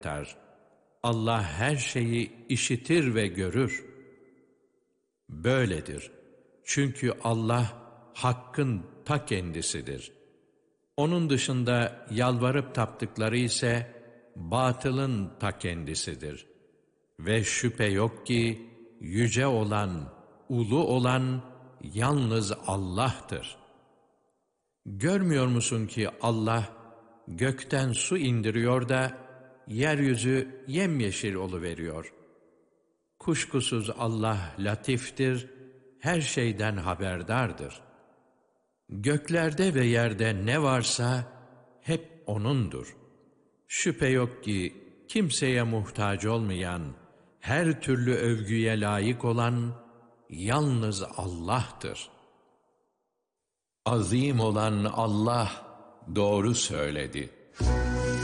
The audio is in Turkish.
tar. Allah her şeyi işitir ve görür. Böyledir. Çünkü Allah hakkın ta kendisidir. Onun dışında yalvarıp taptıkları ise batılın ta kendisidir. Ve şüphe yok ki yüce olan, ulu olan yalnız Allah'tır. Görmüyor musun ki Allah gökten su indiriyor da yeryüzü yemyeşil oluveriyor. Kuşkusuz Allah latiftir, her şeyden haberdardır. Göklerde ve yerde ne varsa hep O'nundur. Şüphe yok ki kimseye muhtaç olmayan, her türlü övgüye layık olan yalnız Allah'tır. Azim olan Allah doğru söyledi.